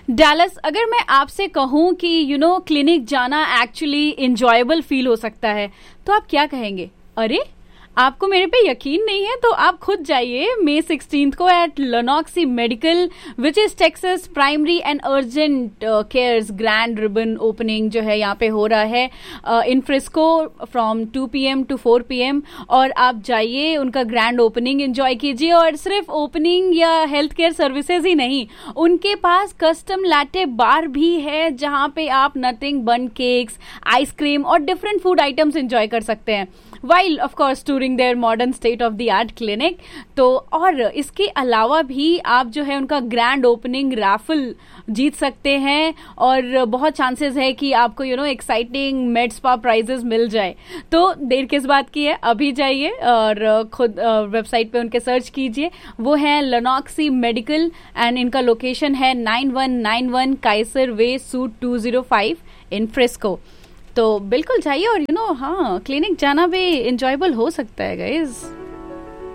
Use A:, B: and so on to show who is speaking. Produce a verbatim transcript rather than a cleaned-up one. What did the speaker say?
A: Dallas, अगर मैं आपसे कहूँ कि यू नो क्लिनिक जाना एक्चुअली इंजॉयबल फील हो सकता है, तो आप क्या कहेंगे? अरे, आपको मेरे पे यकीन नहीं है तो आप खुद जाइए मई सिक्सटीन्थ को eight लेनॉक्सी medical which is Texas primary and urgent cares grand ribbon opening जो है यहाँ पे हो रहा है इन Frisco from to P M to four P M. और आप जाइए, उनका ग्रैंड ओपनिंग एंजॉय कीजिए। और सिर्फ ओपनिंग या हेल्थ केयर सर्विसेज ही नहीं, उनके पास कस्टम लैटे बार भी है जहाँ पे आप नथिंग बन केक्स, आइसक्रीम और डिफरेंट फूड आइटम्स एंजॉय कर सकते हैं, while of course touring there modern state of the art clinic. तो और इसके अलावा भी आप जो है उनका ग्रैंड ओपनिंग रैफल जीत सकते हैं और बहुत चांसेस है कि आपको you know exciting made spa prices मिल जाए। तो देर किस बात की है, अभी जाइए और खुद वेबसाइट पे उनके सर्च कीजिए। वो है लेनॉक्सी मेडिकल एंड इनका लोकेशन है nine one nine one Kaiser way suit to zero five in Frisco. तो बिल्कुल जाइए और यू नो हाँ, क्लिनिक जाना भी इंजॉयबल हो सकता है गाइज।